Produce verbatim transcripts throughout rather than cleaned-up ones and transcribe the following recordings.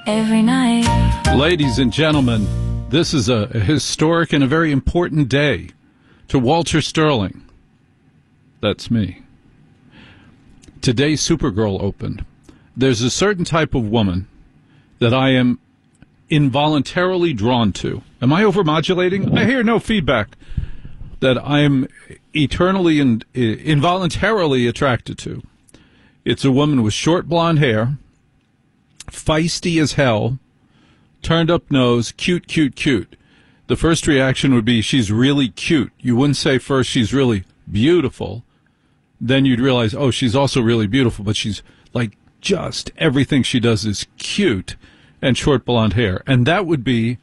every night. Ladies and gentlemen, this is a historic and a very important day to Walter Sterling. That's me. Today, Supergirl opened. There's a certain type of woman that I am involuntarily drawn to. Am I overmodulating? I hear no feedback. That I am eternally and involuntarily attracted to. It's a woman with short blonde hair, feisty as hell, turned up nose, cute, cute, cute. The first reaction would be she's really cute. You wouldn't say first she's really beautiful. Then you'd realize, oh, she's also really beautiful, but she's like just everything she does is cute and short blonde hair. And that would be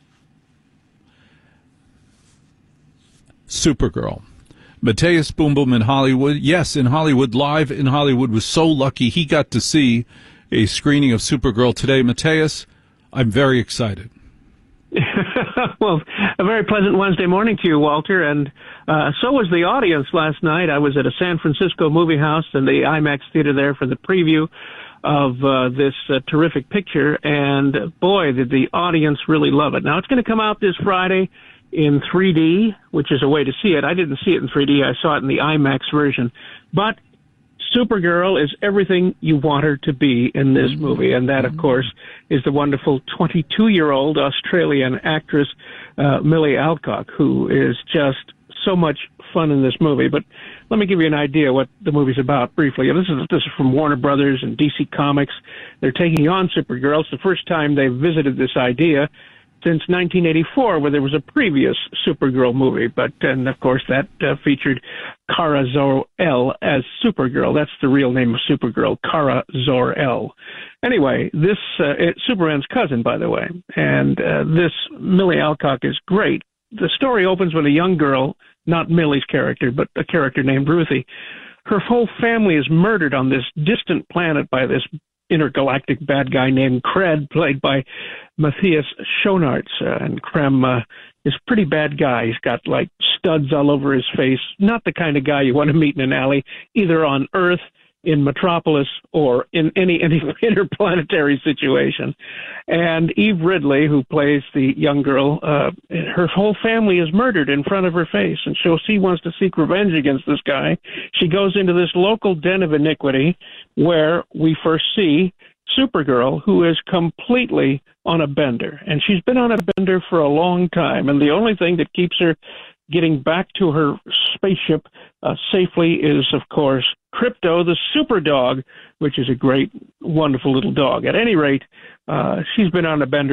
Supergirl. Mateus Boom Boom in Hollywood. Yes, in Hollywood, live in Hollywood, was so lucky he got to see a screening of Supergirl today. Mateus, I'm very excited. Well, a very pleasant Wednesday morning to you, Walter, and uh, so was the audience last night. I was at a San Francisco movie house in the IMAX theater there for the preview of uh, this uh, terrific picture, and boy, did the audience really love it. Now, it's going to come out this Friday in three D, which is a way to see it. I didn't see it in three D. I saw it in the IMAX version. But Supergirl is everything you want her to be in this movie, and that, of course, is the wonderful twenty-two-year-old Australian actress uh, Millie Alcock, who is just so much fun in this movie. But let me give you an idea what the movie's about briefly. This is this is from Warner Brothers and D C Comics. They're taking on Supergirl. It's the first time they've visited this idea since nineteen eighty-four, where there was a previous Supergirl movie. But, and of course, that uh, featured Kara Zor-El as Supergirl. That's the real name of Supergirl, Kara Zor-El. Anyway, this, uh, it's Superman's cousin, by the way. And uh, this Millie Alcock is great. The story opens with a young girl, not Millie's character, but a character named Ruthie. Her whole family is murdered on this distant planet by this intergalactic bad guy named Kred, played by Matthias Schoenaerts. Uh, and Krem uh, is a pretty bad guy. He's got, like, studs all over his face. Not the kind of guy you want to meet in an alley, either on Earth, in Metropolis, or in any, any interplanetary situation. And Eve Ridley, who plays the young girl, uh, her whole family is murdered in front of her face. And so she wants to seek revenge against this guy. She goes into this local den of iniquity where we first see Supergirl, who is completely on a bender. And she's been on a bender for a long time. And the only thing that keeps her getting back to her spaceship uh, safely is, of course, Krypto, the super dog, which is a great, wonderful little dog. At any rate, uh, she's been on a bender